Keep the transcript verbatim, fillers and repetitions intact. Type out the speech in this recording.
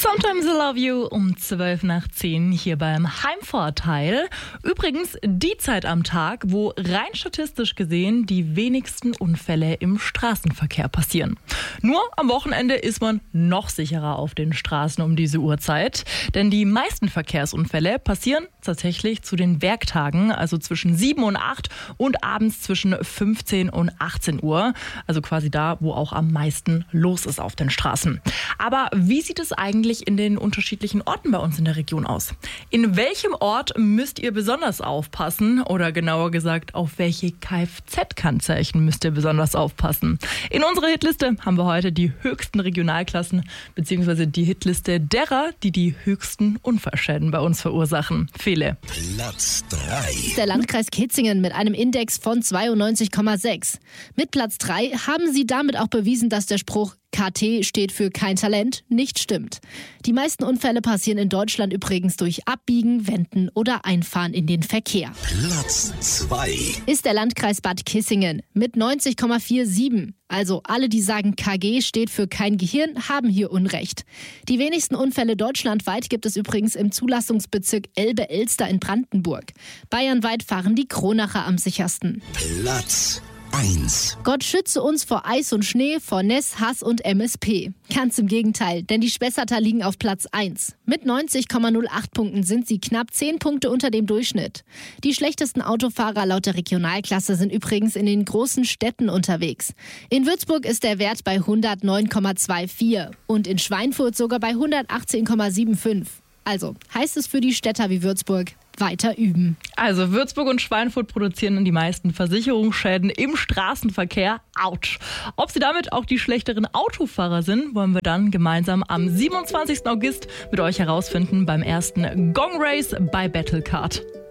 Sometimes I Love You um zwölf nach zehn hier beim Heimvorteil. Übrigens die Zeit am Tag, wo rein statistisch gesehen die wenigsten Unfälle im Straßenverkehr passieren. Nur am Wochenende ist man noch sicherer auf den Straßen um diese Uhrzeit. Denn die meisten Verkehrsunfälle passieren tatsächlich zu den Werktagen, also zwischen sieben und acht und abends zwischen fünfzehn und achtzehn Uhr. Also quasi da, wo auch am meisten los ist auf den Straßen. Aber wie sieht es eigentlich in den unterschiedlichen Orten bei uns in der Region aus? In welchem Ort müsst ihr besonders aufpassen? Oder genauer gesagt, auf welche Kfz-Kennzeichen müsst ihr besonders aufpassen? In unserer Hitliste haben wir heute die höchsten Regionalklassen, beziehungsweise die Hitliste derer, die die höchsten Unfallschäden bei uns verursachen. Viele. Platz drei. Der Landkreis Kitzingen mit einem Index von zweiundneunzig Komma sechs. Mit Platz drei haben sie damit auch bewiesen, dass der Spruch K T steht für kein Talent nicht stimmt. Die meisten Unfälle passieren in Deutschland übrigens durch Abbiegen, Wenden oder Einfahren in den Verkehr. Platz zwei. Ist der Landkreis Bad Kissingen mit neunzig Komma siebenundvierzig. Also alle, die sagen K G steht für kein Gehirn, haben hier Unrecht. Die wenigsten Unfälle deutschlandweit gibt es übrigens im Zulassungsbezirk Elbe-Elster in Brandenburg. Bayernweit fahren die Kronacher am sichersten. Platz eins. Gott schütze uns vor Eis und Schnee, vor Näss, Hass und M S P. Ganz im Gegenteil, denn die Spessarter liegen auf Platz eins. Mit neunzig Komma null acht Punkten sind sie knapp zehn Punkte unter dem Durchschnitt. Die schlechtesten Autofahrer laut der Regionalklasse sind übrigens in den großen Städten unterwegs. In Würzburg ist der Wert bei hundertneun Komma vierundzwanzig und in Schweinfurt sogar bei hundertachtzehn Komma fünfundsiebzig. Also heißt es für die Städter wie Würzburg, weiter üben. Also Würzburg und Schweinfurt produzieren die meisten Versicherungsschäden im Straßenverkehr. Autsch. Ob sie damit auch die schlechteren Autofahrer sind, wollen wir dann gemeinsam am siebenundzwanzigsten August mit euch herausfinden beim ersten Gong Race bei Battlecard.